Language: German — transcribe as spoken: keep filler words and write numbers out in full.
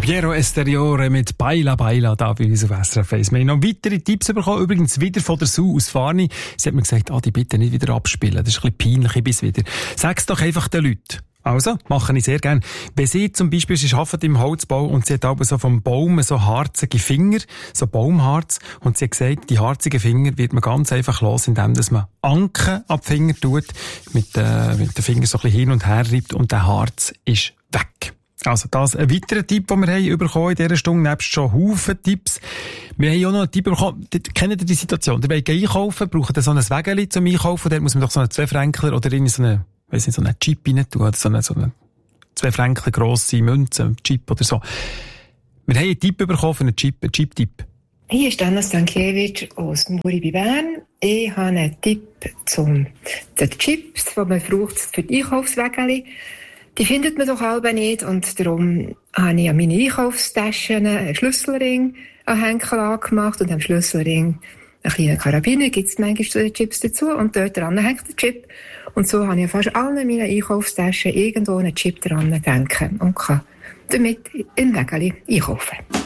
Piero Esteriore mit Baila Baila da bei uns auf S R F eins. Wir haben noch weitere Tipps bekommen, übrigens wieder von der Sue aus Farni. Sie hat mir gesagt, ah, die bitte nicht wieder abspielen, das ist ein bisschen peinlich, bis wieder. Sag's doch einfach den Leuten. Also, mache ich sehr gern. Wenn sie zum Beispiel, sie arbeitet im Holzbau und sie hat aber so vom Baum so harzige Finger, so Baumharz, und sie hat gesagt, die harzigen Finger wird man ganz einfach los, indem dass man Anken ab Finger tut, mit, äh, mit den Fingern so ein bisschen hin und her reibt und der Harz ist weg. Also das ein weiterer Tipp, den wir haben bekommen in dieser Stunde, nebst schon Haufen Tipps. Wir haben auch noch einen Tipp bekommen, kennt ihr die Situation? Ihr wollt einkaufen, braucht ihr so ein Wägeli zum Einkaufen, dort muss man doch so einen zwei-Fränkler oder in so eine, weiss nicht, so einen Chip rein tun, oder so eine, so eine zwei-Fränkler grosse Münze, einen Chip oder so. Wir haben einen Tipp bekommen für einen Chip, einen Chip-Tipp. Hier ist Anna Stankiewicz aus Muri bei Bern. Ich habe einen Tipp zum, zu den Chips, die man braucht für die Einkaufswägeli. Die findet man doch halb nicht und darum habe ich an meine Einkaufstaschen einen Schlüsselring an Henkel angemacht und am Schlüsselring einen kleinen Karabiner, gibt es manchmal zu den Chips dazu und dort dran hängt der Chip. Und so habe ich an fast allen meinen Einkaufstaschen irgendwo einen Chip dran denken und kann damit in Wägeli einkaufen.